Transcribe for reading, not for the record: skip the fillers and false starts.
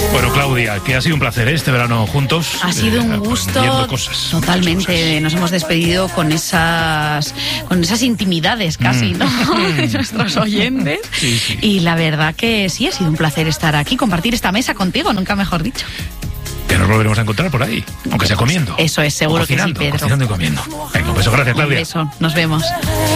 Bueno, Claudia, que ha sido un placer este verano juntos. Ha sido un gusto. Cosas, totalmente. Nos hemos despedido con esas intimidades casi, ¿no? De nuestros oyentes. Sí. Y la verdad que sí, ha sido un placer estar aquí, compartir esta mesa contigo, nunca mejor dicho. Que nos volveremos a encontrar por ahí, aunque sea comiendo. Eso es, seguro que sí, Pedro. Cocinando y comiendo. Venga, un beso, gracias, Claudia. Un beso, nos vemos.